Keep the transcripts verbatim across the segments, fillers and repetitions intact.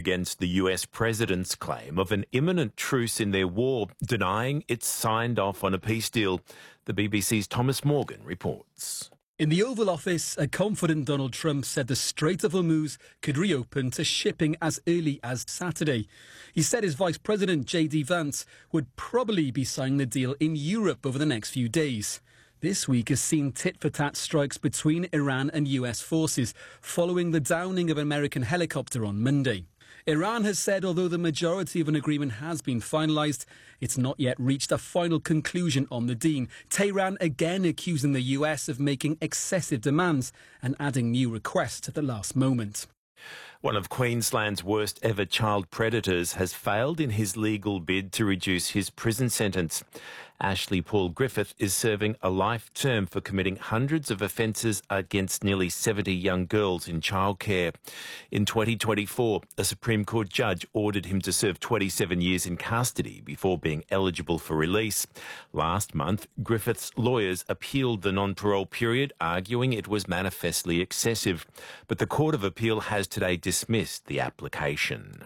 against the U S president's claim of an imminent truce in their war, denying it's signed off on a peace deal. The B B C's Thomas Morgan reports. In the Oval Office, a confident Donald Trump said the Strait of Hormuz could reopen to shipping as early as Saturday. He said his Vice President, J D Vance, would probably be signing the deal in Europe over the next few days. This week has seen tit-for-tat strikes between Iran and U S forces following the downing of an American helicopter on Monday. Iran has said although the majority of an agreement has been finalised, it's not yet reached a final conclusion on the deal. Tehran again accusing the U S of making excessive demands and adding new requests at the last moment. One of Queensland's worst ever child predators has failed in his legal bid to reduce his prison sentence. Ashley Paul Griffith is serving a life term for committing hundreds of offences against nearly seventy young girls in childcare. In twenty twenty-four, a Supreme Court judge ordered him to serve twenty-seven years in custody before being eligible for release. Last month, Griffith's lawyers appealed the non-parole period, arguing it was manifestly excessive. But the Court of Appeal has today dismissed the application.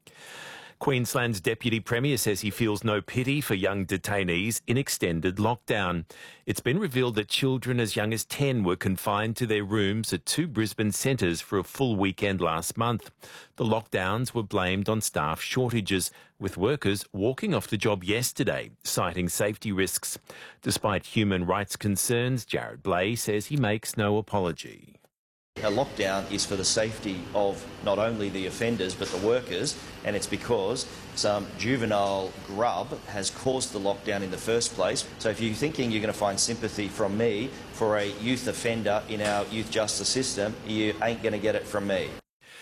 Queensland's Deputy Premier says he feels no pity for young detainees in extended lockdown. It's been revealed that children as young as ten were confined to their rooms at two Brisbane centres for a full weekend last month. The lockdowns were blamed on staff shortages, with workers walking off the job yesterday, citing safety risks. Despite human rights concerns, Jared Blay says he makes no apology. A lockdown is for the safety of not only the offenders but the workers, and it's because some juvenile grub has caused the lockdown in the first place. So if you're thinking you're going to find sympathy from me for a youth offender in our youth justice system, you ain't going to get it from me.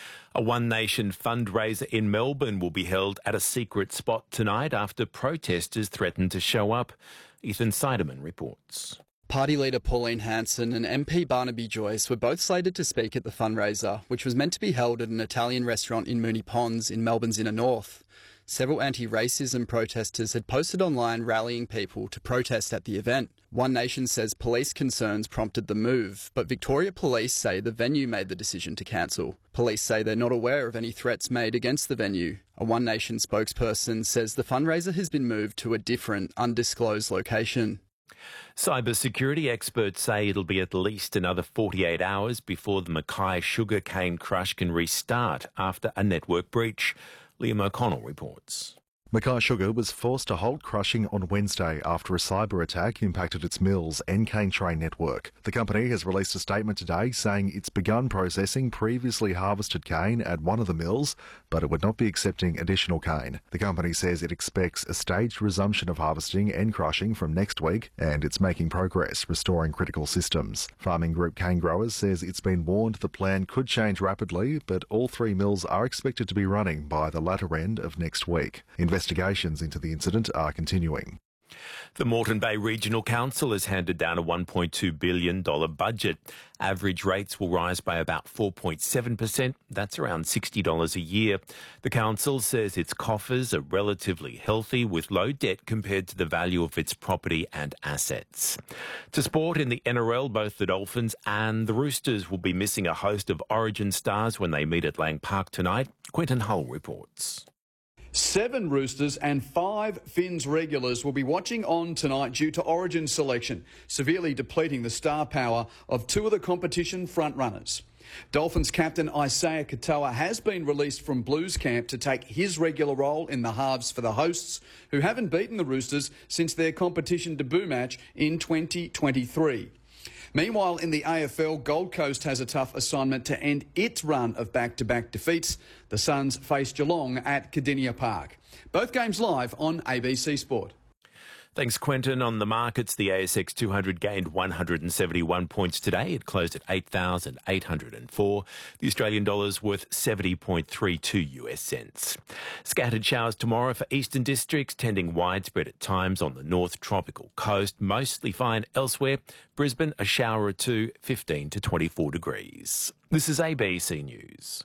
A One Nation fundraiser in Melbourne will be held at a secret spot tonight after protesters threaten to show up. Ethan Seidemann reports. Party leader Pauline Hanson and M P Barnaby Joyce were both slated to speak at the fundraiser, which was meant to be held at an Italian restaurant in Moonee Ponds in Melbourne's inner north. Several anti-racism protesters had posted online rallying people to protest at the event. One Nation says police concerns prompted the move, but Victoria Police say the venue made the decision to cancel. Police say they're not aware of any threats made against the venue. A One Nation spokesperson says the fundraiser has been moved to a different, undisclosed location. Cybersecurity experts say it'll be at least another forty-eight hours before the Mackay sugarcane crush can restart after a network breach. Liam O'Connell reports. Mackay Sugar was forced to halt crushing on Wednesday after a cyber attack impacted its mills and cane train network. The company has released a statement today saying it's begun processing previously harvested cane at one of the mills, but it would not be accepting additional cane. The company says it expects a staged resumption of harvesting and crushing from next week, and it's making progress restoring critical systems. Farming Group Cane Growers says it's been warned the plan could change rapidly, but all three mills are expected to be running by the latter end of next week. Investigations into the incident are continuing. The Moreton Bay Regional Council has handed down a one point two billion dollars budget. Average rates will rise by about four point seven percent. That's around sixty dollars a year. The council says its coffers are relatively healthy with low debt compared to the value of its property and assets. To sport in the N R L, both the Dolphins and the Roosters will be missing a host of Origin stars when they meet at Lang Park tonight. Quentin Hull reports. Seven Roosters and five Finns regulars will be watching on tonight due to Origin selection, severely depleting the star power of two of the competition frontrunners. Dolphins captain Isaiah Katoa has been released from Blues camp to take his regular role in the halves for the hosts, who haven't beaten the Roosters since their competition debut match in twenty twenty-three. Meanwhile, in the A F L, Gold Coast has a tough assignment to end its run of back-to-back defeats. The Suns face Geelong at Cardinia Park. Both games live on A B C Sport. Thanks, Quentin. On the markets, the A S X two hundred gained one hundred seventy-one points today. It closed at eight thousand eight hundred four. The Australian dollar's worth seventy point three two U S cents. Scattered showers tomorrow for eastern districts, tending widespread at times on the north tropical coast. Mostly fine elsewhere. Brisbane, a shower or two, fifteen to twenty-four degrees. This is A B C News.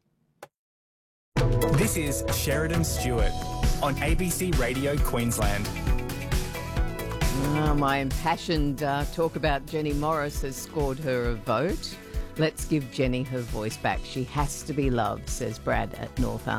This is Sheridan Stewart on A B C Radio Queensland. Oh, my impassioned uh, talk about Jenny Morris has scored her a vote. Let's give Jenny her voice back. She has to be loved, says Brad at North Arm.